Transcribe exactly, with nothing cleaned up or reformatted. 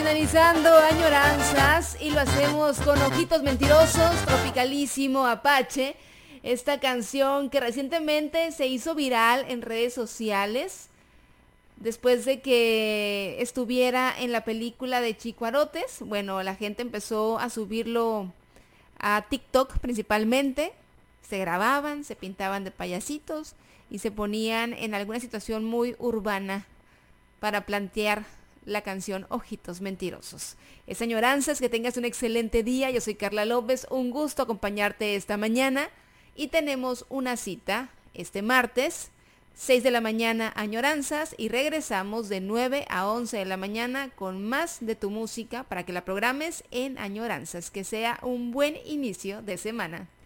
finalizando Añoranzas y lo hacemos con Ojitos Mentirosos, Tropicalísimo Apache. Esta canción que recientemente se hizo viral en redes sociales después de que estuviera en la película de Chico Arotes. Bueno, la gente empezó a subirlo a TikTok principalmente. Se grababan, se pintaban de payasitos y se ponían en alguna situación muy urbana para plantear la canción Ojitos Mentirosos. Es Añoranzas, que tengas un excelente día. Yo soy Carla López, un gusto acompañarte esta mañana y tenemos una cita este martes, seis de la mañana, Añoranzas, y regresamos de nueve a once de la mañana con más de tu música para que la programes en Añoranzas. Que sea un buen inicio de semana.